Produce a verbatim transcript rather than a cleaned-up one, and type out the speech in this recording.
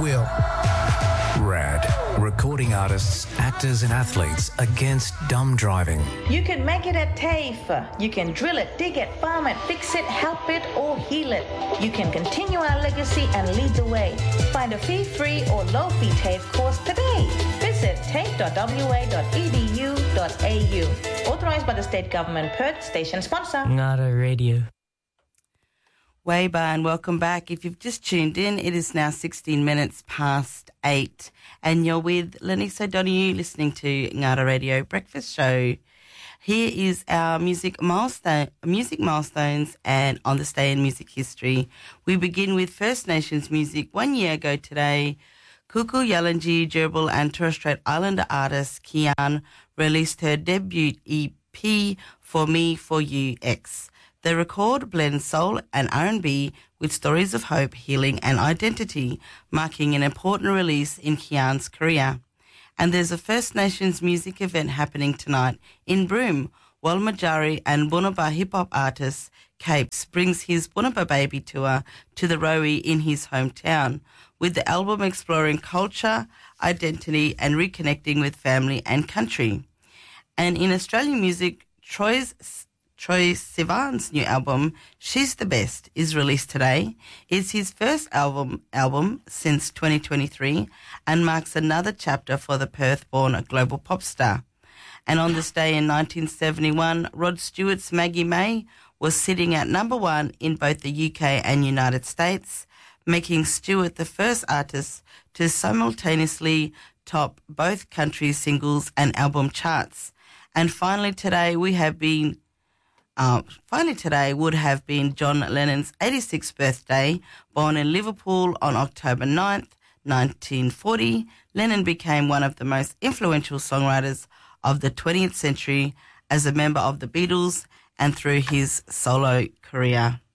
wheel. RAD, recording artists, actors and athletes against dumb driving. You can make it at TAFE. You can drill it, dig it, farm it, fix it, help it or heal it. You can continue our legacy and lead the way. Find a fee-free or low-fee TAFE course today. Visit tafe dot w a dot e d u dot a u. Authorised by the State Government, Perth, station sponsor. Ngara Radio. Wayba, and welcome back. If you've just tuned in, it is now sixteen minutes past eight, and you're with Lennox O'Donoghue listening to Ngara Radio Breakfast Show. Here is our music milestone, music milestones, and on this day in music history, we begin with First Nations music. One year ago today, Kuku Yalanji, Gerbil and Torres Strait Islander artist Kian released her debut E P, For Me, For You, X. The record blends soul and R and B with stories of hope, healing and identity, marking an important release in Kian's career. And there's a First Nations music event happening tonight in Broome. Walmajari and Bunaba hip-hop artist Capes brings his Bunaba Baby tour to the Rowie in his hometown, with the album exploring culture, identity and reconnecting with family and country. And in Australian music, Troy's Troye Sivan's new album, She's the Best, is released today. It's his first album album since twenty twenty-three and marks another chapter for the Perth-born global pop star. And on this day in nineteen seventy-one, Rod Stewart's Maggie May was sitting at number one in both the U K and United States, making Stewart the first artist to simultaneously top both countries' singles and album charts. And finally today we have been Uh, finally today would have been John Lennon's eighty-sixth birthday. Born in Liverpool on October ninth, nineteen forty, Lennon became one of the most influential songwriters of the twentieth century as a member of the Beatles and through his solo career.